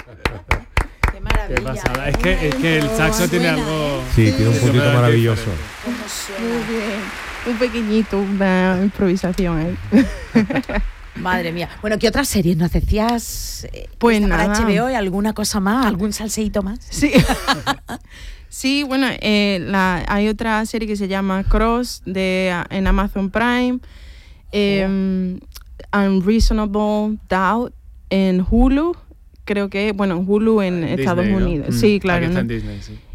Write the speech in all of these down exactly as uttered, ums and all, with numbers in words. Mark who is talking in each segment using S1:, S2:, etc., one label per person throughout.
S1: Qué maravilla.
S2: Qué pasada. Es que, es que el saxo tiene algo...
S3: Sí, tiene un puntito maravilloso.
S4: Muy bien. Un pequeñito, una improvisación ahí.
S1: Madre mía. Bueno, ¿qué otras series nos decías?
S4: Pues
S1: ¿Está
S4: nada.
S1: para H B O y alguna cosa más? ¿Algún salseíto más?
S4: Sí. Sí, bueno, eh, la, hay otra serie que se llama Cross de, en Amazon Prime. Eh, Unreasonable Doubt en Hulu. Creo que, bueno, Hulu en
S2: Disney,
S4: Estados
S2: ¿no?
S4: Unidos.
S2: Mm.
S4: Sí, claro.
S2: Aquí está
S4: ¿no?
S2: en Disney, sí.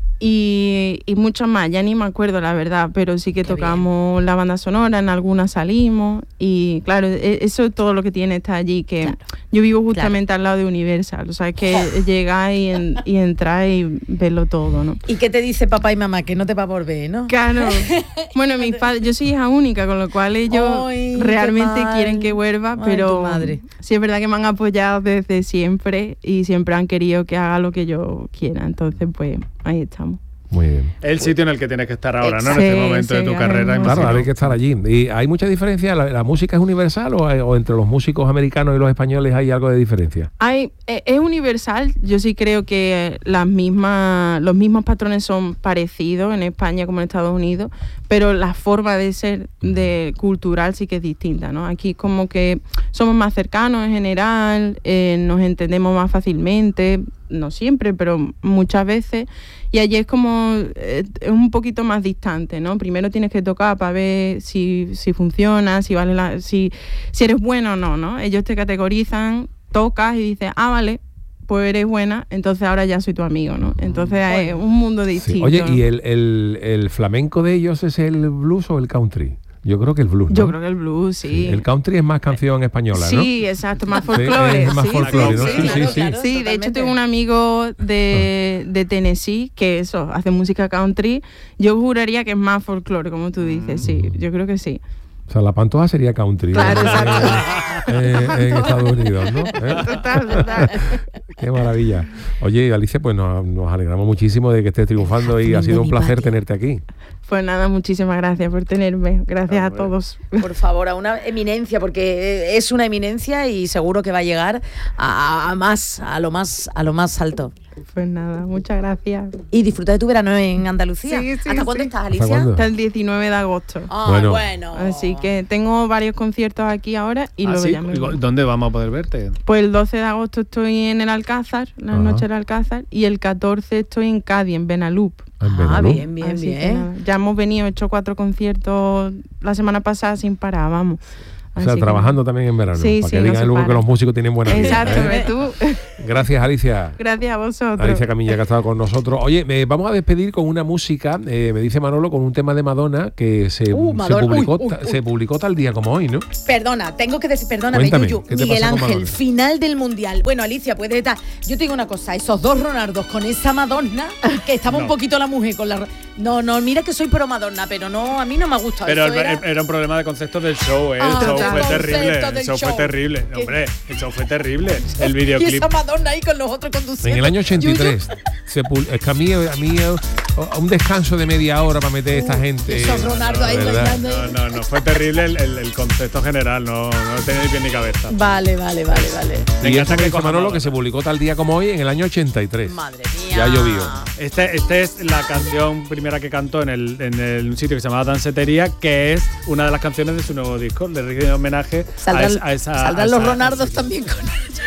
S4: Y, y muchas más, ya ni me acuerdo la verdad, pero sí que
S1: Qué
S4: tocamos bien. La banda sonora, en algunas salimos y claro, eso es todo lo que tiene estar allí, que
S1: Claro.
S4: yo vivo justamente claro. al lado de Universal, o sea, es que llegáis y, en, y entráis y verlo todo, ¿no?
S1: ¿Y qué te dice papá y mamá? Que no te va a volver, ¿no?
S4: Claro, bueno, mis padres, yo soy hija única, con lo cual ellos
S1: Ay,
S4: realmente quieren que vuelva,
S1: Ay,
S4: pero
S1: tu madre.
S4: sí es verdad que me han apoyado desde siempre y siempre han querido que haga lo que yo quiera, entonces pues ahí estamos.
S3: Muy bien.
S2: El sitio en el que tienes que estar ahora, ¿no? En
S4: Sí,
S2: este momento
S4: sí,
S2: de tu
S4: ahora
S2: carrera.
S4: mismo.
S3: Claro,
S2: imagino.
S3: hay que estar allí. ¿Y hay mucha diferencia? ¿La, la música es universal o, hay- o entre los músicos americanos y los españoles hay algo de diferencia?
S4: Hay, eh, es universal, yo sí creo que las mismas, los mismos patrones son parecidos en España como en Estados Unidos, pero la forma de ser de cultural sí que es distinta, ¿no? Aquí como que somos más cercanos en general, eh, nos entendemos más fácilmente, no siempre, pero muchas veces, y allí es como eh, es un poquito más distante, ¿no? Primero tienes que tocar para ver si, si funciona, si vale la, si, si eres bueno o no, ¿no? Ellos te categorizan, tocas y dices, ah, vale, pues eres buena, entonces ahora ya soy tu amigo, ¿no? Entonces es un mundo
S3: Sí.
S4: distinto.
S3: Oye, ¿y el, el, el flamenco de ellos es el blues o el country? Yo creo que el blues, ¿no?
S4: Yo creo que el blues, sí.
S3: Sí, el country es más canción española, ¿no?
S4: Sí, exacto, más
S3: Sí,
S4: folclore.
S3: es más
S4: sí,
S3: folclore,
S4: sí,
S3: ¿no?
S4: sí,
S3: Sí, sí,
S4: claro,
S3: sí.
S4: claro. Sí, de hecho
S1: Totalmente.
S4: tengo un amigo de, de Tennessee que eso, hace música country. Yo juraría que es más folclore, como tú dices, sí, yo creo que sí.
S3: O sea, la Pantoja sería country.
S4: Claro,
S3: ¿no?
S4: exacto.
S3: Eh, en Estados Unidos, ¿no? ¿Eh?
S4: Total, total.
S3: Qué maravilla. Oye, Alicia, pues nos, nos alegramos muchísimo de que estés triunfando y
S1: Fin
S3: ha sido
S1: de
S3: un
S1: mi
S3: placer
S1: patio.
S3: tenerte aquí.
S4: Pues nada, muchísimas gracias por tenerme. Gracias a
S2: Hombre.
S4: todos.
S1: Por favor, a una eminencia, porque es una eminencia y seguro que va a llegar a, a más, a lo más, a lo más alto.
S4: Pues nada, muchas gracias.
S1: Y disfruta de tu verano en Andalucía.
S4: Sí, sí,
S1: ¿Hasta cuándo
S4: sí.
S1: estás,
S3: ¿Hasta
S1: Alicia?
S3: cuándo?
S4: Hasta el diecinueve de agosto.
S1: Ah,
S3: Bueno.
S1: bueno.
S4: Así que tengo varios conciertos aquí ahora y
S2: ¿Ah,
S4: luego
S2: sí?
S4: ya me voy.
S2: ¿Dónde vamos a poder verte?
S4: Pues el doce de agosto estoy en el Alcázar, la
S3: Ajá.
S4: noche del Alcázar, y el catorce estoy en Cádiz, en Benalup.
S3: En
S1: Ah,
S3: Benalú.
S1: bien, bien,
S4: Así que
S1: bien.
S4: nada, ya hemos venido, he hecho cuatro conciertos la semana pasada sin parar, vamos.
S3: O sea,
S4: Así que-
S3: trabajando también en verano.
S4: Sí,
S3: para
S4: sí,
S3: que
S4: no
S3: digan
S4: se
S3: luego que
S4: para.
S3: los músicos tienen buena vida.
S4: Exacto,
S3: ¿eh?
S4: ¿ves tú?
S3: Gracias, Alicia.
S4: Gracias a vosotros.
S3: Alicia Camilla, que ha estado con nosotros. Oye, me, vamos a despedir con una música, eh, me dice Manolo, con un tema de Madonna que se,
S1: Uh,
S3: se
S1: Madonna.
S3: publicó,
S1: Uy, uy,
S3: ta-
S1: uy.
S3: se publicó tal día como hoy, ¿no?
S1: Perdona, tengo que decir, perdóname,
S3: Cuéntame,
S1: Yuyu,
S3: ¿qué te
S1: Miguel
S3: pasó con
S1: Ángel,
S3: Madonna?
S1: final del Mundial. Bueno, Alicia, puedes estar. Yo te digo una cosa, esos dos Ronaldos con esa Madonna, que estaba un
S2: No.
S1: poquito la mujer con la. No, no, mira que soy pro Madonna, pero no, a mí no me ha gustado.
S2: Pero
S1: Eso
S2: el-
S1: era-
S2: el- era un problema de conceptos del show, ¿eh?
S1: Ah,
S2: el show
S4: total.
S2: fue
S1: Concepto
S2: terrible.
S1: del
S2: El show,
S1: show.
S2: fue terrible.
S1: ¿Qué?
S2: Hombre, el show fue terrible. El
S1: Y
S2: videoclip.
S1: esa Madonna ahí con los otros conduciendo.
S3: En el año ochenta y tres.
S1: Yuyu,
S3: Se pu- es que a mí, a mí eh, un descanso de media hora para meter a esta
S1: Uh,
S3: gente.
S1: esos Ronaldo ahí
S3: ¿verdad?
S1: bailando.
S2: No, no, no, fue terrible el, el- el concepto general, no, no tenía ni pie ni cabeza.
S1: Vale, vale, vale, vale.
S2: Me
S3: Y
S2: encanta
S3: esto
S2: que
S3: que dice
S2: coja
S3: Manolo,
S2: Madonna.
S3: que se publicó tal día como hoy en el año ochenta y tres.
S1: Madre mía.
S3: Ya llovió.
S2: Este, este es la canción primera que cantó en, el, en el, un sitio que se llamaba Dancetería, que es una de las canciones de su nuevo disco. Le rinde homenaje a,
S1: Saldrán,
S2: es- a esa.
S1: saldrán
S2: a
S1: los
S2: esa-
S1: Ronaldos también con ella.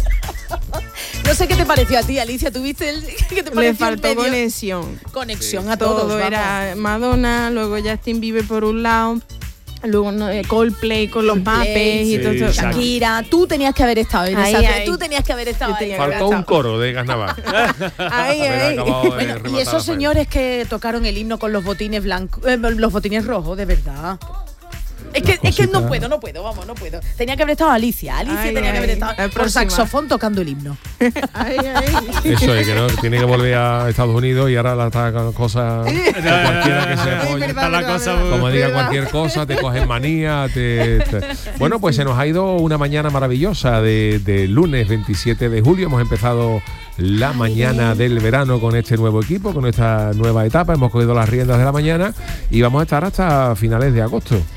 S1: No sé qué te pareció a ti, Alicia. ¿Tuviste el qué te
S4: Le
S1: pareció
S4: faltó
S1: el medio?
S4: conexión.
S1: Conexión a todos.
S4: Todo
S1: vamos.
S4: era Madonna, luego Justin Bieber por un lado, luego no, eh, Coldplay con los
S1: Coldplay,
S4: mapes y
S2: sí,
S4: todo eso.
S2: exacto.
S1: Shakira, tú tenías que haber estado en
S4: Ahí,
S1: esa.
S4: ahí.
S1: Tú tenías que haber estado
S4: Yo
S1: ahí.
S4: tenía que
S3: Faltó un coro de Gaznavá.
S4: Ahí,
S3: Haber
S4: ahí.
S3: acabado de
S1: Bueno,
S3: rematar
S1: y
S3: a
S1: esos
S3: Rafael.
S1: señores que tocaron el himno con los botines blancos, eh, los botines rojos, de verdad. Es que, es que no
S3: cositas.
S1: puedo, no puedo, vamos, no puedo. Tenía que haber estado Alicia. Alicia
S4: Ay,
S1: tenía que
S4: ay,
S1: haber estado
S4: la
S1: por
S4: próxima.
S1: saxofón tocando el himno.
S4: Ahí, ahí.
S3: Eso es, que no tiene que volver a Estados Unidos y ahora la está con cosas. con cualquiera que se
S4: Ay,
S3: apoye.
S4: verdad,
S2: Está la
S4: verdad,
S2: cosa
S4: verdad.
S3: Como diga
S4: ¿Verdad?
S3: cualquier cosa, te cogen manía. Te, te- Bueno, pues se nos ha ido una mañana maravillosa de, de lunes veintisiete de julio. Hemos empezado la mañana del verano con este nuevo equipo, con esta nueva etapa. Hemos cogido las riendas de la mañana y vamos a estar hasta finales de agosto.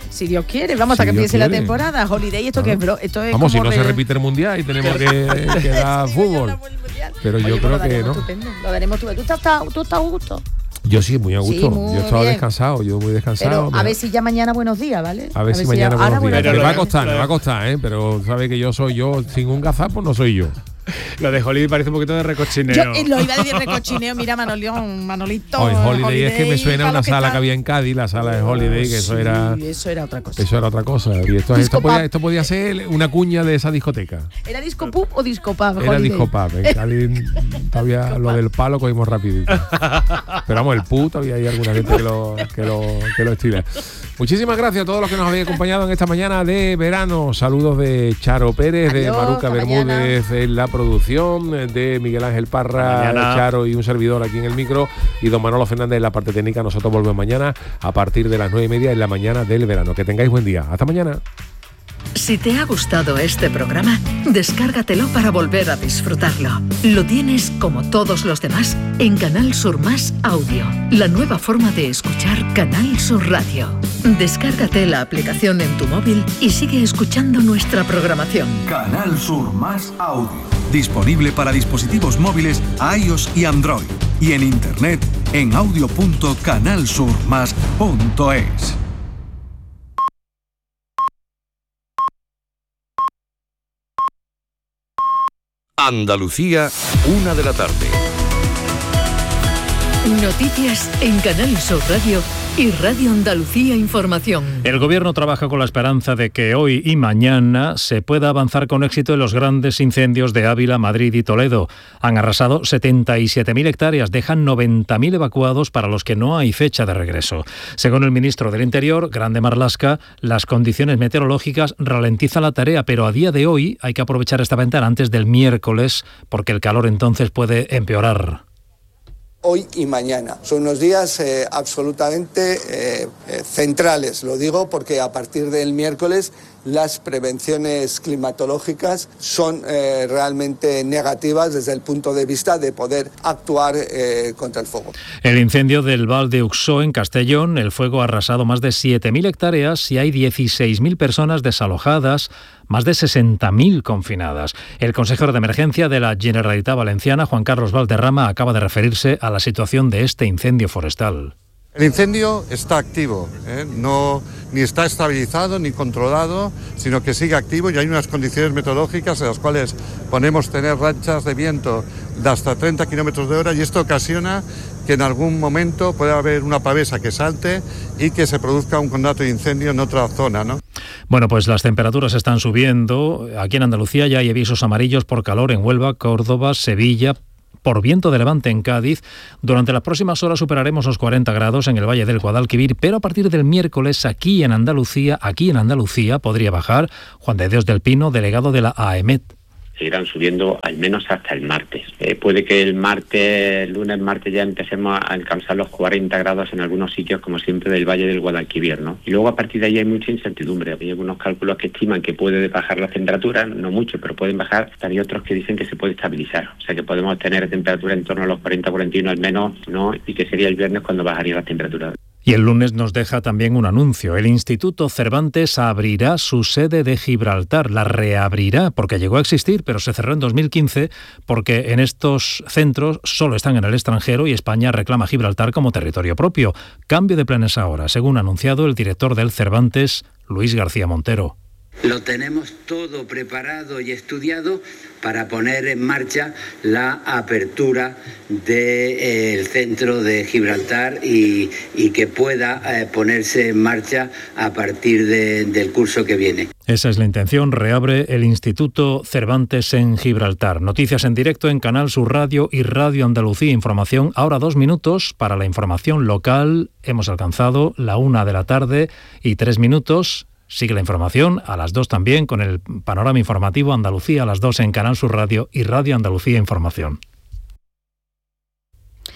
S1: Si Dios quiere, vamos
S3: Si
S1: a que
S3: Dios
S1: empiece la
S3: quiere.
S1: temporada. Holiday, esto
S3: Ah.
S1: que es, bro, esto es
S3: Vamos, si
S1: como
S3: no se
S1: re-
S3: repite el mundial y tenemos que, que dar
S1: Sí,
S3: fútbol.
S1: mañana el mundial.
S3: Pero
S1: Oye,
S3: yo
S1: pues
S3: creo
S1: lo
S3: que
S1: daremos
S3: no.
S1: estupendo, lo daremos estupendo. ¿Tú estás, tú estás a gusto?
S3: Yo sí, muy a
S1: Sí,
S3: gusto.
S1: muy
S3: yo estaba
S1: bien.
S3: descansado, yo muy descansado.
S1: Pero a
S3: me-
S1: ver si ya mañana buenos días, ¿vale?
S3: A ver si
S1: ya-
S3: mañana
S1: ahora
S3: buenos días.
S2: Pero
S3: Me
S2: lo
S3: va a
S2: de-
S3: costar,
S2: lo
S3: me
S2: de-
S3: va a costar, ¿eh? Pero sabe que yo soy yo, sin un gazapo no soy yo.
S2: Lo de Holiday parece un poquito de recochineo.
S1: Yo eh, lo iba a decir recochineo, mira Manolión, Manolito.
S3: Hoy Holiday, es que me suena
S1: para
S3: una
S1: los que
S3: sala
S1: están-
S3: que había en Cádiz, la sala de Holiday, que eso
S1: Sí,
S3: era
S1: eso era otra cosa.
S3: eso era otra cosa. Y esto,
S1: Disco
S3: esto, podía,
S1: pub.
S3: esto podía ser una cuña de esa discoteca.
S1: ¿Era disco pub o disco pub?
S3: Era
S1: Holiday?
S3: disco pub. En Cádiz todavía lo del palo cogimos rapidito. Pero vamos, el pub todavía hay alguna gente que lo, que lo, que lo estila. Muchísimas gracias a todos los que nos habéis acompañado en esta mañana de verano. Saludos de Charo Pérez, de
S1: Adiós,
S3: Maruca
S1: hasta
S3: Bermúdez en la producción, de Miguel Ángel Parra,
S2: Mañana.
S3: Charo y un servidor aquí en el micro, y don Manolo Fernández en la parte técnica. Nosotros volvemos mañana a partir de las nueve y media en la mañana del verano. Que tengáis buen día. Hasta mañana.
S5: Si te ha gustado este programa, descárgatelo para volver a disfrutarlo. Lo tienes, como todos los demás, en Canal Sur Más Audio, la nueva forma de escuchar Canal Sur Radio. Descárgate la aplicación en tu móvil y sigue escuchando nuestra programación.
S6: Canal Sur Más Audio. Disponible para dispositivos móviles iOS y Android. Y en internet en audio punto canal sur más punto es.
S7: Andalucía, una de la tarde.
S5: Noticias en Canal Sur Radio y Radio Andalucía Información.
S8: El Gobierno trabaja con la esperanza de que hoy y mañana se pueda avanzar con éxito en los grandes incendios de Ávila, Madrid y Toledo. Han arrasado setenta y siete mil hectáreas, dejan noventa mil evacuados para los que no hay fecha de regreso. Según el ministro del Interior, Grande Marlaska, las condiciones meteorológicas ralentizan la tarea, pero a día de hoy hay que aprovechar esta ventana antes del miércoles porque el calor entonces puede empeorar.
S9: Hoy y mañana. Son unos días eh, absolutamente eh, eh, centrales, lo digo porque a partir del miércoles las prevenciones climatológicas son eh, realmente negativas desde el punto de vista de poder actuar eh, contra el fuego.
S8: El incendio del Val de Uxó en Castellón, el fuego ha arrasado más de siete mil hectáreas y hay dieciséis mil personas desalojadas, más de sesenta mil confinadas. El consejero de emergencia de la Generalitat Valenciana, Juan Carlos Valderrama, acaba de referirse a la situación de este incendio forestal.
S10: El incendio está activo, ¿eh? no ni está estabilizado ni controlado, sino que sigue activo y hay unas condiciones meteorológicas en las cuales podemos tener rachas de viento de hasta treinta kilómetros de hora y esto ocasiona que en algún momento pueda haber una pavesa que salte y que se produzca un conato de incendio en otra zona, ¿no?
S8: Bueno, pues las temperaturas están subiendo. Aquí en Andalucía ya hay avisos amarillos por calor en Huelva, Córdoba, Sevilla, por viento de levante en Cádiz. Durante las próximas horas superaremos los cuarenta grados en el Valle del Guadalquivir, pero a partir del miércoles aquí en Andalucía, aquí en Andalucía podría bajar. Juan de Dios del Pino, delegado de la A E M E T.
S11: Seguirán subiendo al menos hasta el martes. Eh, puede que el martes, lunes, martes ya empecemos a alcanzar los cuarenta grados en algunos sitios, como siempre, del Valle del Guadalquivir, ¿no? Y luego a partir de ahí hay mucha incertidumbre. Hay algunos cálculos que estiman que puede bajar la temperatura, no mucho, pero pueden bajar. Hay otros que dicen que se puede estabilizar. O sea que podemos tener temperatura en torno a los cuarenta, cuarenta y uno al menos, ¿no? Y que sería el viernes cuando bajaría la temperatura.
S8: Y el lunes nos deja también un anuncio. El Instituto Cervantes abrirá su sede de Gibraltar, la reabrirá, porque llegó a existir, pero se cerró en dos mil quince, porque en estos centros solo están en el extranjero y España reclama Gibraltar como territorio propio. Cambio de planes ahora, según ha anunciado el director del Cervantes, Luis García Montero.
S12: Lo tenemos todo preparado y estudiado para poner en marcha la apertura del centro de Gibraltar y, y que pueda eh, ponerse en marcha a partir de, del curso que viene.
S8: Esa es la intención. Reabre el Instituto Cervantes en Gibraltar. Noticias en directo en Canal Sur Radio y Radio Andalucía Información. Ahora dos minutos para la información local. Hemos alcanzado la una de la tarde y tres minutos. Sigue la información a las dos también con el panorama informativo Andalucía a las dos en Canal Sur Radio y Radio Andalucía Información.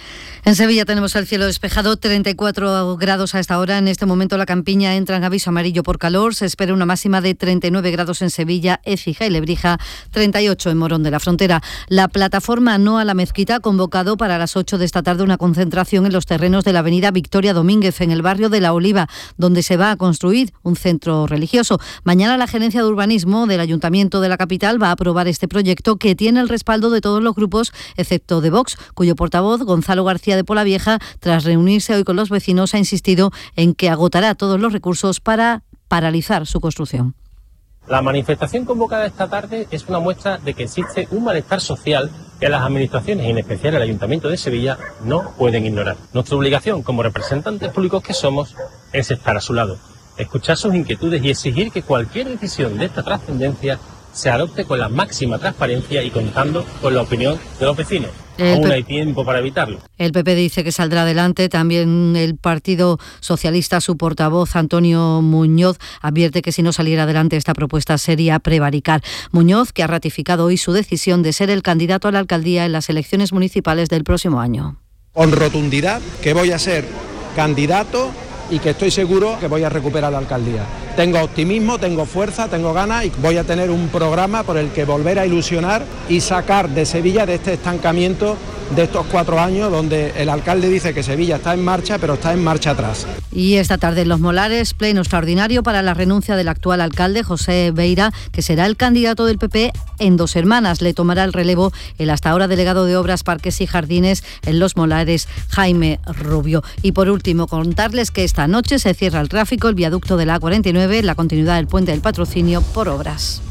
S13: En Sevilla tenemos el cielo despejado, treinta y cuatro grados a esta hora. En este momento la Campiña entra en aviso amarillo por calor. Se espera una máxima de treinta y nueve grados en Sevilla, Écija y Lebrija, treinta y ocho en Morón de la Frontera. La plataforma No a la Mezquita ha convocado para las ocho de esta tarde una concentración en los terrenos de la avenida Victoria Domínguez, en el barrio de La Oliva, donde se va a construir un centro religioso. Mañana la Gerencia de Urbanismo del Ayuntamiento de la capital va a aprobar este proyecto, que tiene el respaldo de todos los grupos, excepto de Vox, cuyo portavoz, Gonzalo García de Polavieja, tras reunirse hoy con los vecinos, ha insistido en que agotará todos los recursos para paralizar su construcción.
S14: La manifestación convocada esta tarde es una muestra de que existe un malestar social que las administraciones, y en especial el Ayuntamiento de Sevilla, no pueden ignorar. Nuestra obligación como representantes públicos que somos es estar a su lado, escuchar sus inquietudes y exigir que cualquier decisión de esta trascendencia se adopte con la máxima transparencia y contando con la opinión de los vecinos. El Aún P- hay tiempo para evitarlo.
S13: El P P dice que saldrá adelante. También el Partido Socialista, su portavoz Antonio Muñoz, advierte que si no saliera adelante esta propuesta sería prevaricar. Muñoz, que ha ratificado hoy su decisión de ser el candidato a la alcaldía en las elecciones municipales del próximo año.
S15: Con rotundidad que voy a ser candidato y que estoy seguro que voy a recuperar la alcaldía. Tengo optimismo, tengo fuerza, tengo ganas y voy a tener un programa por el que volver a ilusionar y sacar de Sevilla de este estancamiento de estos cuatro años donde el alcalde dice que Sevilla está en marcha, pero está en marcha atrás.
S13: Y esta tarde en Los Molares, pleno extraordinario para la renuncia del actual alcalde, José Beira, que será el candidato del P P en Dos Hermanas. Le tomará el relevo el hasta ahora delegado de Obras, Parques y Jardines en Los Molares, Jaime Rubio. Y por último, contarles que esta noche se cierra el tráfico, el viaducto de la A cuarenta y nueve, la continuidad del puente del Patrocinio por obras.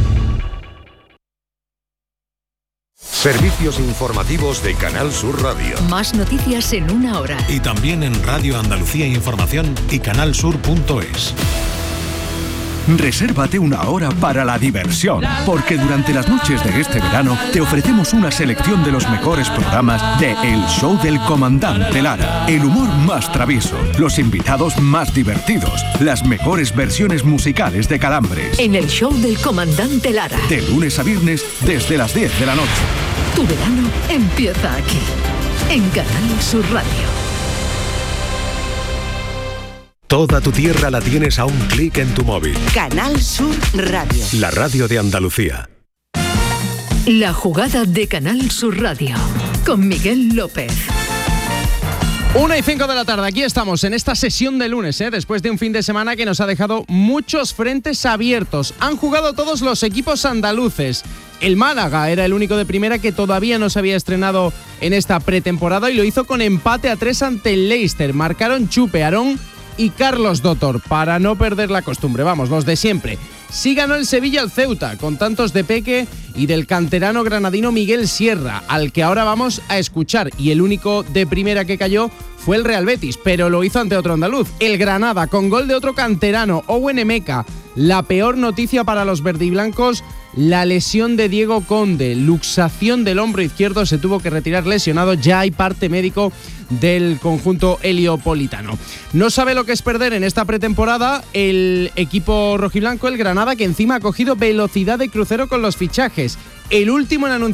S7: Servicios informativos de Canal Sur Radio.
S5: Más noticias en una hora.
S16: Y también en Radio Andalucía Información y canalsur punto es.
S6: Resérvate una hora para la diversión, porque durante las noches de este verano te ofrecemos una selección de los mejores programas de El Show del Comandante Lara. El humor más travieso, los invitados más divertidos, las mejores versiones musicales de Calambres.
S5: En El Show del Comandante Lara.
S6: De lunes a viernes desde las diez de la noche.
S5: Tu verano empieza aquí, en Canal Sur Radio.
S16: Toda tu tierra la tienes a un clic en tu móvil.
S5: Canal Sur Radio.
S16: La radio de Andalucía.
S5: La jugada de Canal Sur Radio, con Miguel López.
S17: Una y cinco de la tarde, aquí estamos en esta sesión de lunes, ¿eh? Después de un fin de semana que nos ha dejado muchos frentes abiertos. Han jugado todos los equipos andaluces. El Málaga era el único de primera que todavía no se había estrenado en esta pretemporada y lo hizo con empate a tres ante el Leicester. Marcaron Chupe, Aarón y Carlos Dotor, para no perder la costumbre, vamos, los de siempre. Sí ganó el Sevilla al Ceuta, con tantos de Peque y del canterano granadino Miguel Sierra, al que ahora vamos a escuchar, y el único de primera que cayó fue el Real Betis, pero lo hizo ante otro andaluz, el Granada, con gol de otro canterano, Owen Emeka. La peor noticia para los verdiblancos, la lesión de Diego Conde, luxación del hombro izquierdo, se tuvo que retirar lesionado, ya hay parte médico del conjunto heliopolitano. No sabe lo que es perder en esta pretemporada el equipo rojiblanco, el Granada, que encima ha cogido velocidad de crucero con los fichajes. El último en anunciar